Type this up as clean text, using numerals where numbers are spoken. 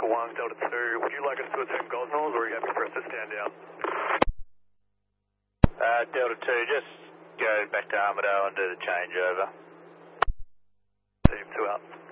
1, Delta 2, would you like us to attend Gosnells or are you happy for us to stand down? Delta 2, just go back to Armidale and do the changeover. Team 2 out.